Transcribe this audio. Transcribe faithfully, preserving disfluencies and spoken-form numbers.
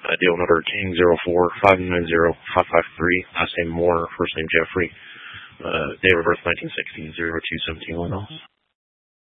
Uh, deal number King zero four five nine zero five five three. Last name Moore, first name Jeffrey. Uh, date of birth nineteen sixty, zero two seventeen Illinois.